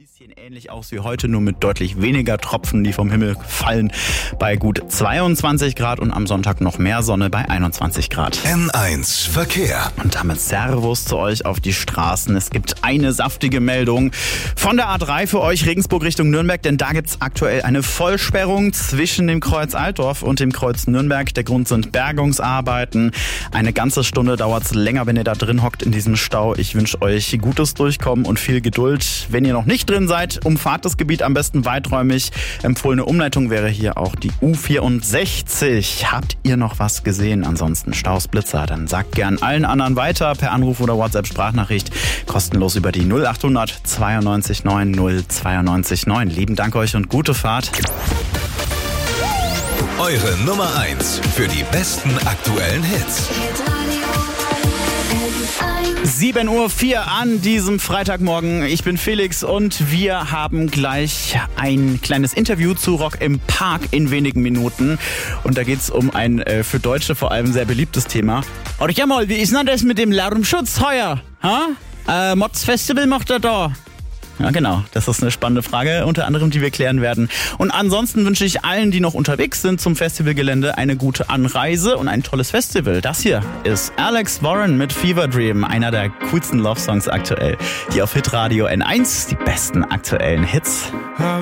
Bisschen ähnlich aus wie heute, nur mit deutlich weniger Tropfen, die vom Himmel fallen, bei gut 22 Grad und am Sonntag noch mehr Sonne bei 21 Grad. N1 Verkehr. Und damit Servus zu euch auf die Straßen. Es gibt eine saftige Meldung von der A3 für euch, Regensburg Richtung Nürnberg, denn da gibt's aktuell eine Vollsperrung zwischen dem Kreuz Altdorf und dem Kreuz Nürnberg. Der Grund sind Bergungsarbeiten. Eine ganze Stunde dauert's länger, wenn ihr da drin hockt in diesem Stau. Ich wünsche euch gutes Durchkommen und viel Geduld. Wenn ihr noch nicht drin seid, umfahrt das Gebiet am besten weiträumig. Empfohlene Umleitung wäre hier auch die U64. Habt ihr noch was gesehen? Ansonsten Staus, Blitzer, dann sagt gern allen anderen weiter per Anruf oder WhatsApp-Sprachnachricht. Kostenlos über die 0800 92 9 092 9. Lieben Dank euch und gute Fahrt. Eure Nummer 1 für die besten aktuellen Hits. 7:04 Uhr an diesem Freitagmorgen. Ich bin Felix und wir haben gleich ein kleines Interview zu Rock im Park in wenigen Minuten. Und da geht's um ein für Deutsche vor allem sehr beliebtes Thema. Und ja mal, wie ist denn das mit dem Lärmschutz heuer? Mods Festival macht er da? Ja, genau. Das ist eine spannende Frage, unter anderem, die wir klären werden. Und ansonsten wünsche ich allen, die noch unterwegs sind zum Festivalgelände, eine gute Anreise und ein tolles Festival. Das hier ist Alex Warren mit Fever Dream, einer der coolsten Love-Songs aktuell. Hier auf Hitradio N1, die besten aktuellen Hits.